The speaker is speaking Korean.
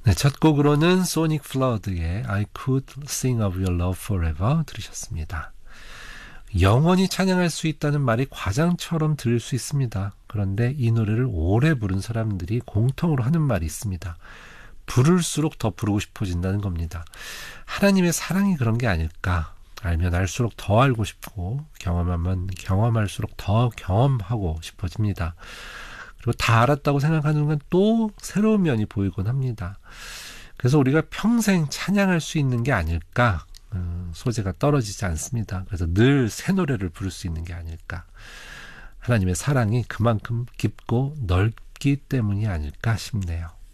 네, 첫 곡으로는 소닉 플러드의 I Could Sing of Your Love Forever 들으셨습니다. 영원히 찬양할 수 있다는 말이 과장처럼 들릴 수 있습니다. 그런데 이 노래를 오래 부른 사람들이 공통으로 하는 말이 있습니다. 부를수록 더 부르고 싶어진다는 겁니다. 하나님의 사랑이 그런 게 아닐까? 알면 알수록 더 알고 싶고 경험하면 경험할수록 더 경험하고 싶어집니다. 그리고 다 알았다고 생각하는 순간 또 새로운 면이 보이곤 합니다. 그래서 우리가 평생 찬양할 수 있는 게 아닐까? 소재가 떨어지지 않습니다. 그래서 늘 새 노래를 부를 수 있는 게 아닐까? 하나님의 사랑이 그만큼 깊고 넓기 때문이 아닐까 싶네요.